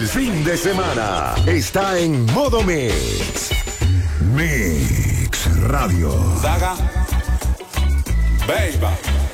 el fin de semana está en modo Mix. Mix Radio. Saga. Baby.